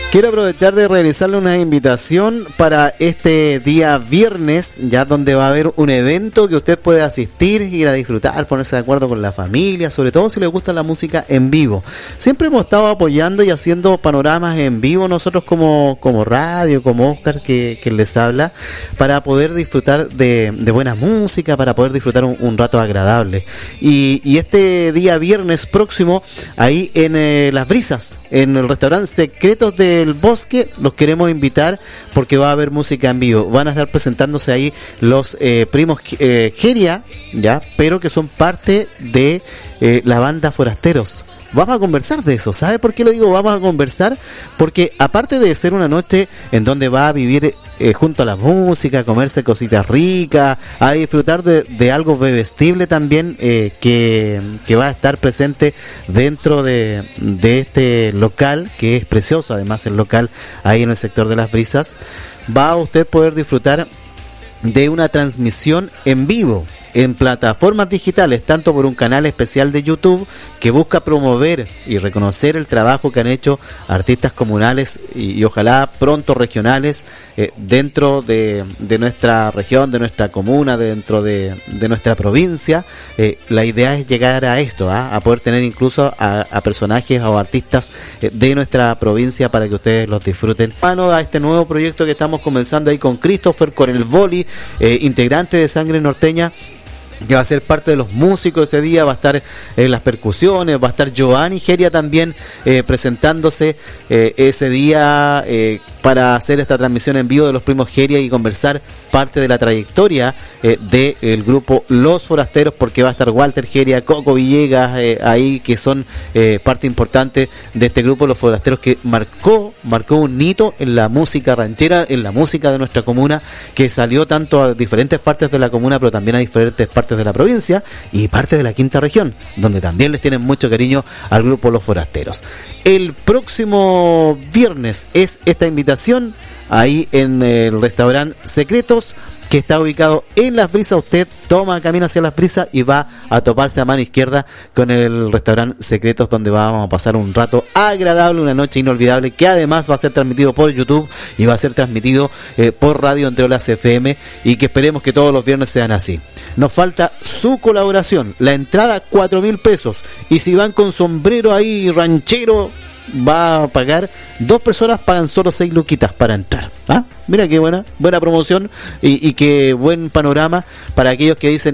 Quiero aprovechar de realizarle una invitación para este día viernes, ya donde va a haber un evento que usted puede asistir, ir a disfrutar, ponerse de acuerdo con la familia, sobre todo si le gusta la música en vivo. Siempre hemos estado apoyando y haciendo panoramas en vivo nosotros como radio, como Oscar que les habla, para poder disfrutar de buena música, para poder disfrutar un rato agradable. Y este día viernes próximo, ahí en Las Brisas, en el restaurante Secretos del Bosque, los queremos invitar porque va a haber música en vivo. Van a estar presentándose ahí los primos Geria, ya, pero que son parte de la banda Forasteros. Vamos a conversar de eso. ¿Sabe por qué lo digo? Vamos a conversar porque aparte de ser una noche en donde va a vivir junto a la música, comerse cositas ricas, a disfrutar de algo bebestible también que va a estar presente dentro de este local, que es precioso además el local ahí en el sector de Las Brisas, va a usted poder disfrutar de una transmisión en vivo en plataformas digitales, tanto por un canal especial de YouTube que busca promover y reconocer el trabajo que han hecho artistas comunales y ojalá pronto regionales dentro de nuestra región, de nuestra comuna, dentro de nuestra provincia. La idea es llegar a esto, a poder tener incluso a personajes o artistas de nuestra provincia para que ustedes los disfruten. Mano a este nuevo proyecto que estamos comenzando ahí con Christopher, con el Boli, integrante de Sangre Norteña, que va a ser parte de los músicos ese día, va a estar las percusiones, va a estar Giovanni Geria también presentándose ese día para hacer esta transmisión en vivo de los primos Geria y conversar parte de la trayectoria del grupo Los Forasteros, porque va a estar Walter Geria, Coco Villegas ahí, que son parte importante de este grupo Los Forasteros, que marcó un hito en la música ranchera, en la música de nuestra comuna, que salió tanto a diferentes partes de la comuna, pero también a diferentes partes de la provincia y parte de la quinta región, donde también les tienen mucho cariño al grupo Los Forasteros. El próximo viernes es esta invitación ahí en el restaurante Secretos, que está ubicado en Las Brisas. Usted toma camino hacia Las Brisas y va a toparse a mano izquierda con el restaurante Secretos, donde vamos a pasar un rato agradable, una noche inolvidable, que además va a ser transmitido por YouTube y va a ser transmitido por Radio Entre Olas FM, y que esperemos que todos los viernes sean así. Nos falta su colaboración. La entrada 4.000 pesos, y si van con sombrero ahí ranchero, va a pagar 2 personas, pagan solo 6 luquitas para entrar. Mira qué buena promoción y qué buen panorama para aquellos que dicen: